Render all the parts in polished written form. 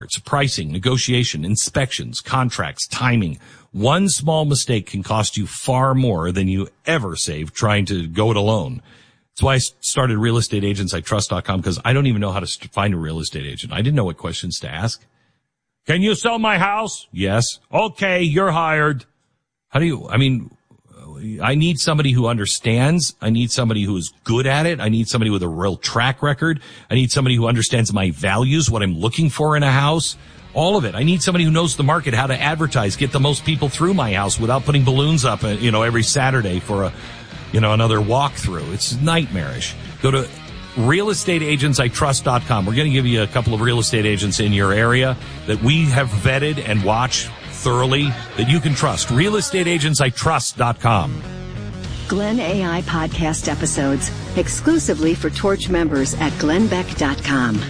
parts, pricing, negotiation, inspections, contracts, timing. One small mistake can cost you far more than you ever save trying to go it alone. That's why I started realestateagentsitrust.com, because I don't even know how to find a real estate agent. I didn't know what questions to ask. Can you sell my house? Yes. Okay, you're hired. I need somebody who understands. I need somebody who is good at it. I need somebody with a real track record. I need somebody who understands my values, what I'm looking for in a house. All of it. I need somebody who knows the market, how to advertise, get the most people through my house without putting balloons up, every Saturday for another walkthrough. It's nightmarish. Go to realestateagentsitrust.com. We're going to give you a couple of real estate agents in your area that we have vetted and watched thoroughly that you can trust. realestateagentsitrust.com. Glenn AI podcast episodes exclusively for Torch members at glennbeck.com.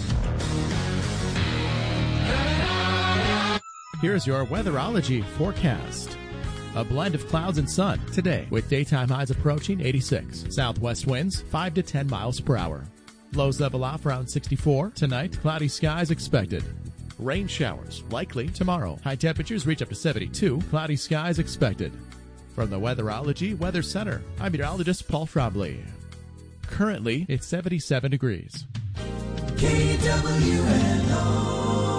Here's your weatherology forecast. A blend of clouds and sun today with daytime highs approaching 86. Southwest winds 5 to 10 miles per hour. Lows level off around 64. Tonight, cloudy skies expected. Rain showers likely tomorrow. High temperatures reach up to 72. Cloudy skies expected. From the Weatherology Weather Center, I'm meteorologist Paul Fromley. Currently, it's 77 degrees. KWNO.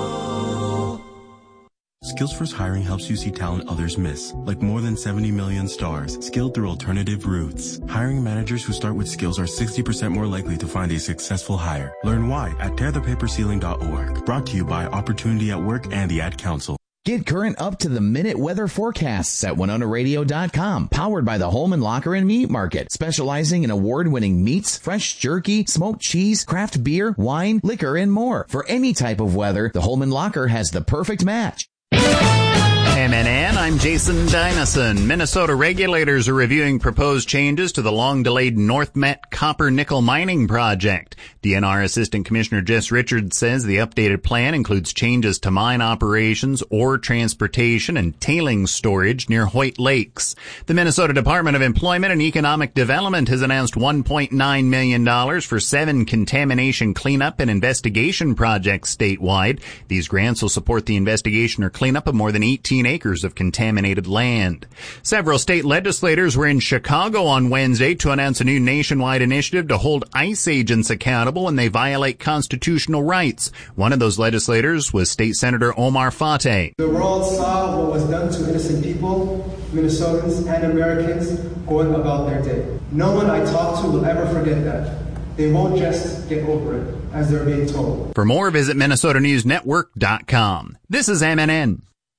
Skills First Hiring helps you see talent others miss, like more than 70 million stars, skilled through alternative routes. Hiring managers who start with skills are 60% more likely to find a successful hire. Learn why at tearthepaperceiling.org. Brought to you by Opportunity at Work and the Ad Council. Get current up-to-the-minute weather forecasts at WinonaRadio.com. Powered by the Holman Locker and Meat Market, specializing in award-winning meats, fresh jerky, smoked cheese, craft beer, wine, liquor, and more. For any type of weather, the Holman Locker has the perfect match. MNN, I'm Jason Dynasson. Minnesota regulators are reviewing proposed changes to the long-delayed North Met copper-nickel mining project. DNR Assistant Commissioner Jess Richards says the updated plan includes changes to mine operations, ore transportation, and tailings storage near Hoyt Lakes. The Minnesota Department of Employment and Economic Development has announced $1.9 million for 7 contamination cleanup and investigation projects statewide. These grants will support the investigation or cleanup of more than 18 acres of contaminated land. Several state legislators were in Chicago on Wednesday to announce a new nationwide initiative to hold ICE agents accountable when they violate constitutional rights. One of those legislators was State Senator Omar Fateh. The world saw what was done to innocent people, Minnesotans and Americans, going about their day. No one I talk to will ever forget that. They won't just get over it, as they're being told. For more, visit MinnesotaNewsNetwork.com. This is MNN.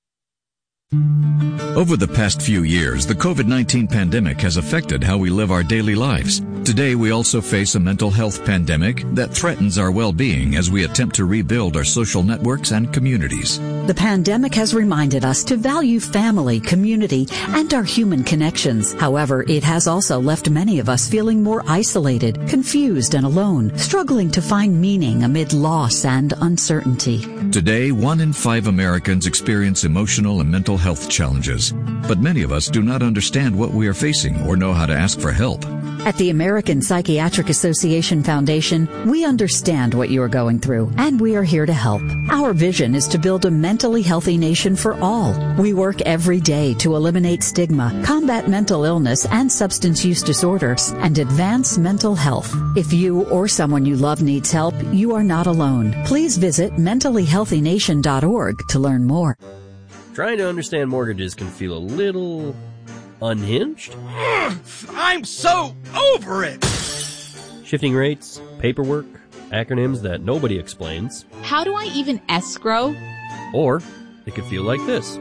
Over the past few years, the COVID-19 pandemic has affected how we live our daily lives. Today, we also face a mental health pandemic that threatens our well-being as we attempt to rebuild our social networks and communities. The pandemic has reminded us to value family, community, and our human connections. However, it has also left many of us feeling more isolated, confused, and alone, struggling to find meaning amid loss and uncertainty. Today, 1 in 5 Americans experience emotional and mental health challenges, but many of us do not understand what we are facing or know how to ask for help. At the American Psychiatric Association Foundation, we understand what you are going through, and we are here to help. Our vision is to build a mentally healthy nation for all. We work every day to eliminate stigma, combat mental illness and substance use disorders, and advance mental health. If you or someone you love needs help, you are not alone. Please visit mentallyhealthynation.org to learn more. Trying to understand mortgages can feel a little unhinged. I'm so over it! Shifting rates, paperwork, acronyms that nobody explains. How do I even escrow? Or it could feel like this.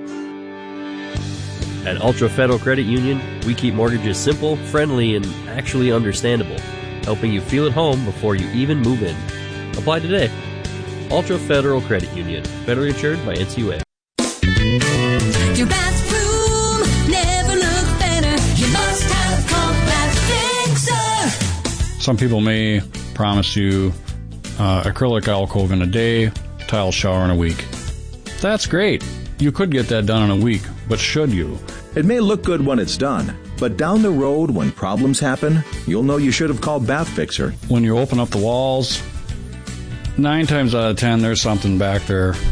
At Ultra Federal Credit Union, we keep mortgages simple, friendly, and actually understandable, helping you feel at home before you even move in. Apply today. Ultra Federal Credit Union, federally insured by NCUA. Your bathroom never looked better. You must have Compact Fixer. Some people may promise you acrylic alcove in a day, tile shower in a week. That's great. You could get that done in a week, but should you? It may look good when it's done, but down the road when problems happen, you'll know you should have called Bath Fixer. When you open up the walls, 9 times out of 10, there's something back there